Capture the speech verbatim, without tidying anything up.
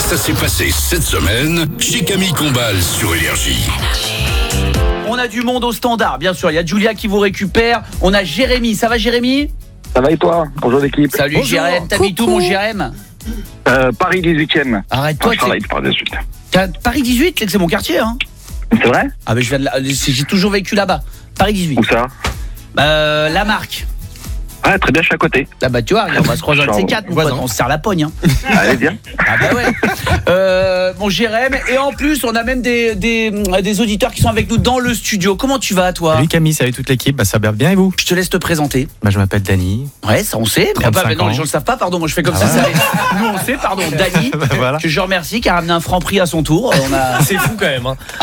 ça s'est passé cette semaine chez Camille Combal sur Énergie. On a du monde au standard, bien sûr. Il y a Julia qui vous récupère. On a Jérémy. Ça va, Jérémy? Ça va et toi? Bonjour l'équipe. Salut, Bonjour. Jérémy. T'habites où, mon Jérémy? Euh, Paris dix-huitième. Arrête-toi. Enfin, je travaille Paris dix-huit. T'as- Paris dix-huit, c'est mon quartier, hein. C'est vrai? Ah, mais je viens de là. J'ai toujours vécu là-bas. Paris dix-huit. Où ça? Euh, la marque. Ah, très bien, je suis à côté. Ah bah tu vois, on va se croiser un de ces quatre, mon pote. On se serre la pogne, hein. Allez, bien. Ah bah ouais. Euh, bon, Jérémy. Et en plus, on a même des, des, des auditeurs qui sont avec nous dans le studio. Comment tu vas, toi? Salut Camille, salut toute l'équipe, bah, ça va bien et vous? Je te laisse te présenter. Bah, je m'appelle Dany. Ouais, ça on sait. Mais, ah bah, mais non, ans. les gens le savent pas, pardon. Moi je fais comme Ah, ça. voilà. ça Nous on sait, pardon. Dany, Bah, voilà. que je remercie, qui a ramené un franc prix à son tour. On a... C'est fou quand même. Hein.